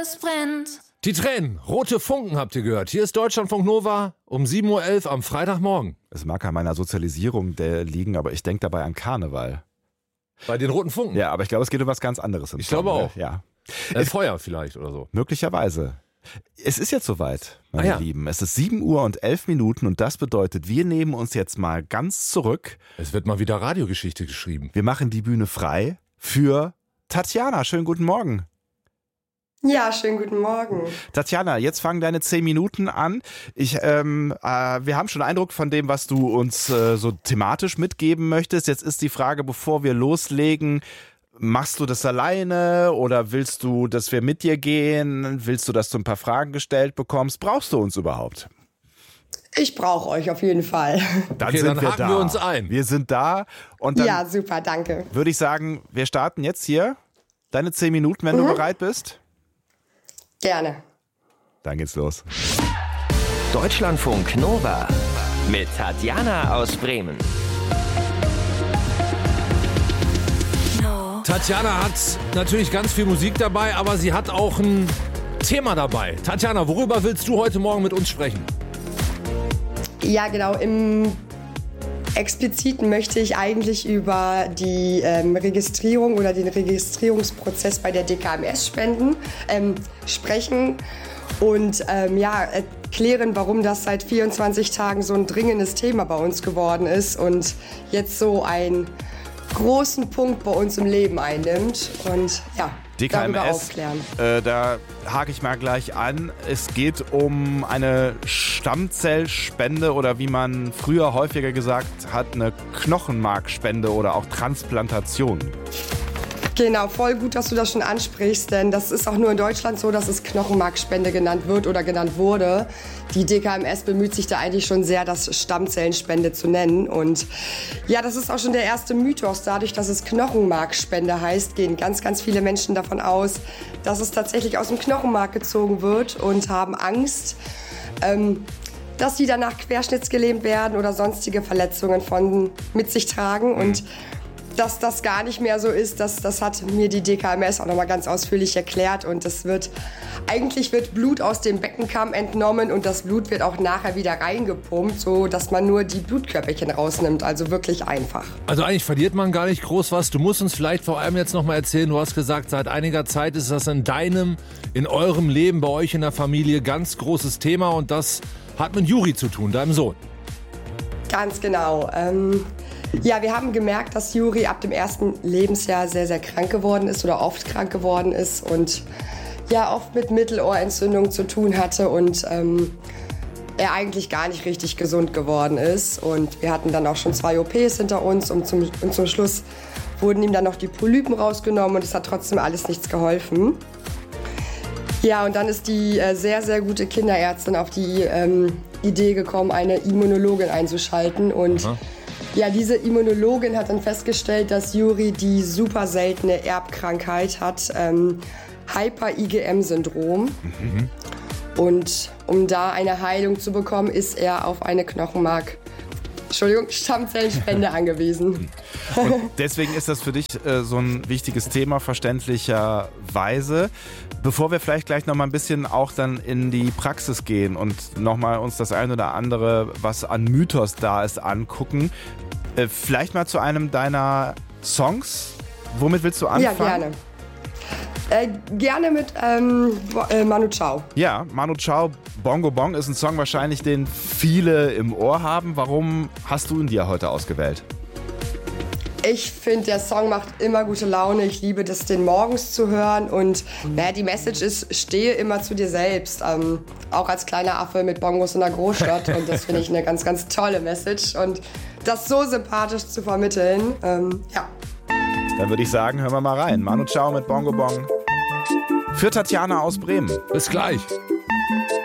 alles brennt. Die Tränen, rote Funken habt ihr gehört. Hier ist Deutschlandfunk Nova um 7.11 Uhr am Freitagmorgen. Es mag an meiner Sozialisierung liegen, aber ich denke dabei an Karneval. Bei den roten Funken? Ja, aber ich glaube, es geht um was ganz anderes. Ich glaube auch. Ja. Feuer vielleicht oder so. Möglicherweise. Es ist jetzt soweit, meine Lieben. Es ist 7 Uhr und 11 Minuten und das bedeutet, wir nehmen uns jetzt mal ganz zurück. Es wird mal wieder Radiogeschichte geschrieben. Wir machen die Bühne frei für Tatjana. Schönen guten Morgen. Ja, schönen guten Morgen. Tatjana, jetzt fangen deine 10 Minuten an. Wir haben schon Eindruck von dem, was du uns so thematisch mitgeben möchtest. Jetzt ist die Frage, bevor wir loslegen, machst du das alleine oder willst du, dass wir mit dir gehen? Willst du, dass du ein paar Fragen gestellt bekommst? Brauchst du uns überhaupt? Ich brauche euch auf jeden Fall. Dann haken wir uns ein. Wir sind da. Und dann ja, super, danke. Würde ich sagen, wir starten jetzt hier. Deine 10 Minuten, wenn du bereit bist. Gerne. Dann geht's los. Deutschlandfunk Nova mit Tatjana aus Bremen. Tatjana hat natürlich ganz viel Musik dabei, aber sie hat auch ein Thema dabei. Tatjana, worüber willst du heute Morgen mit uns sprechen? Ja, genau. Im Expliziten möchte ich eigentlich über die Registrierung oder den Registrierungsprozess bei der DKMS sprechen und erklären, warum das seit 24 Tagen so ein dringendes Thema bei uns geworden ist und jetzt so einen großen Punkt bei uns im Leben einnimmt und ja, darüber DKMS, aufklären. Da hake ich mal gleich an. Es geht um eine Stammzellspende oder wie man früher häufiger gesagt hat, eine Knochenmarkspende oder auch Transplantation. Genau, voll gut, dass du das schon ansprichst, denn das ist auch nur in Deutschland so, dass es Knochenmarkspende genannt wird oder genannt wurde. Die DKMS bemüht sich da eigentlich schon sehr, das Stammzellenspende zu nennen. Und ja, das ist auch schon der erste Mythos. Dadurch, dass es Knochenmarkspende heißt, gehen ganz, ganz viele Menschen davon aus, dass es tatsächlich aus dem Knochenmark gezogen wird und haben Angst, dass sie danach querschnittsgelähmt werden oder sonstige Verletzungen mit sich tragen. Und dass das gar nicht mehr so ist, das hat mir die DKMS auch nochmal ganz ausführlich erklärt. Und eigentlich wird Blut aus dem Beckenkamm entnommen und das Blut wird auch nachher wieder reingepumpt, so dass man nur die Blutkörperchen rausnimmt. Also wirklich einfach. Also eigentlich verliert man gar nicht groß was. Du musst uns vielleicht vor allem jetzt nochmal erzählen, du hast gesagt, seit einiger Zeit ist das in eurem Leben, bei euch in der Familie ganz großes Thema und das hat mit Juri zu tun, deinem Sohn. Ganz genau. Ja, wir haben gemerkt, dass Juri ab dem ersten Lebensjahr sehr, sehr krank geworden ist oder oft krank geworden ist und ja oft mit Mittelohrentzündung zu tun hatte und er eigentlich gar nicht richtig gesund geworden ist. Und wir hatten dann auch schon 2 OPs hinter uns und zum Schluss wurden ihm dann noch die Polypen rausgenommen und es hat trotzdem alles nichts geholfen. Ja, und dann ist die sehr, sehr gute Kinderärztin auf die Idee gekommen, eine Immunologin einzuschalten und ja, diese Immunologin hat dann festgestellt, dass Juri die super seltene Erbkrankheit hat, Hyper-IgM-Syndrom. Und um da eine Heilung zu bekommen, ist er auf eine Stammzellenspende angewiesen. Und deswegen ist das für dich so ein wichtiges Thema, verständlicherweise. Bevor wir vielleicht gleich noch mal ein bisschen auch dann in die Praxis gehen und noch mal uns das ein oder andere, was an Mythos da ist, angucken, vielleicht mal zu einem deiner Songs. Womit willst du anfangen? Ja, gerne. Gerne mit Manu Chao. Ja, Manu Chao, Bongo Bong ist ein Song wahrscheinlich, den viele im Ohr haben. Warum hast du ihn dir heute ausgewählt? Ich finde, der Song macht immer gute Laune. Ich liebe das, den morgens zu hören. Und die Message ist, stehe immer zu dir selbst. Auch als kleiner Affe mit Bongos in der Großstadt. Und das finde ich eine ganz, ganz tolle Message. Und das so sympathisch zu vermitteln, ja. Dann würde ich sagen, hören wir mal rein. Manu Chao mit Bongo Bong. Für Tatjana aus Bremen. Bis gleich.